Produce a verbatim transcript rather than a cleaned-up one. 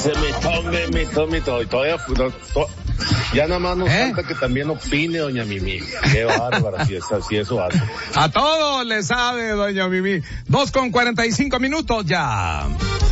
Ese mito, mito, mito, y todavía, to, to, ya nada más nos ¿Eh? falta que también opine doña Mimi. Qué bárbara, si, es, si eso hace. A todos le sabe doña Mimi. Dos con cuarenta y cinco minutos ya.